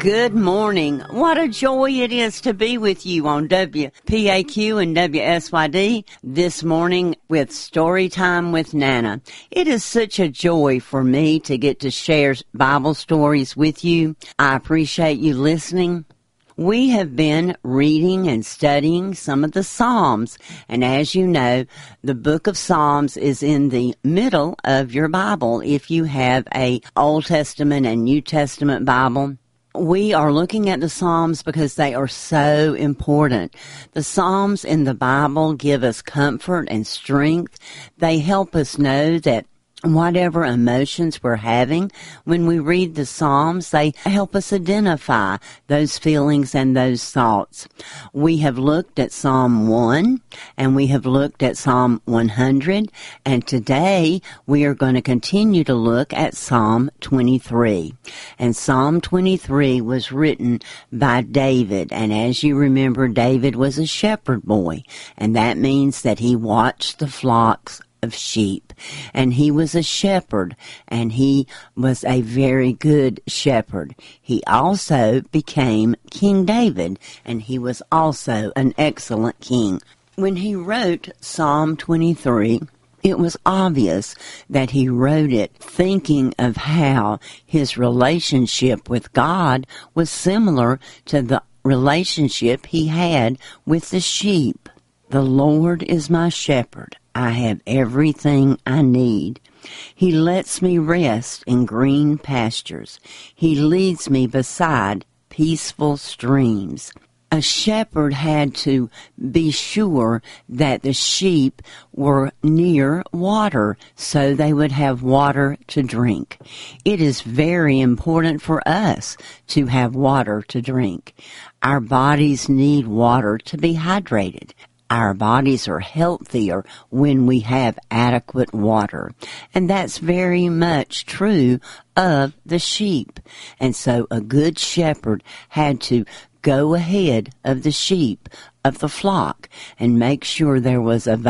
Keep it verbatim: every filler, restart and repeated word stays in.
Good morning. What a joy it is to be with you on W P A Q and W S Y D this morning with Story Time with Nana. It is such a joy for me to get to share Bible stories with you. I appreciate you listening. We have been reading and studying some of the Psalms, and as you know, the book of Psalms is in the middle of your Bible if you have a Old Testament and New Testament Bible. We are looking at the Psalms because they are so important. The Psalms in the Bible give us comfort and strength. They help us know that whatever emotions we're having, when we read the Psalms, they help us identify those feelings and those thoughts. We have looked at Psalm one, and we have looked at Psalm one hundred, and today we are going to continue to look at Psalm twenty-three. And Psalm twenty-three was written by David, and as you remember, David was a shepherd boy, and that means that he watched the flocks of sheep, and he was a shepherd, and he was a very good shepherd. He also became King David, and he was also an excellent king. When he wrote Psalm twenty-three, it was obvious that he wrote it thinking of how his relationship with God was similar to the relationship he had with the sheep. The Lord is my shepherd. I have everything I need. He lets me rest in green pastures. He leads me beside peaceful streams. A shepherd had to be sure that the sheep were near water so they would have water to drink. It is very important for us to have water to drink. Our bodies need water to be hydrated. Our bodies are healthier when we have adequate water. And that's very much true of the sheep. And so a good shepherd had to go ahead of the sheep, of the flock, and make sure there was a